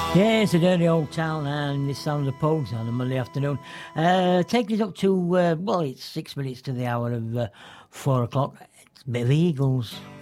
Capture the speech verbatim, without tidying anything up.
Yeah, it's a dirty old town, and this sound of the Pogues on a Monday afternoon. Uh, take us up to, uh, well, it's six minutes to the hour of uh, four o'clock. It's a bit of Eagles.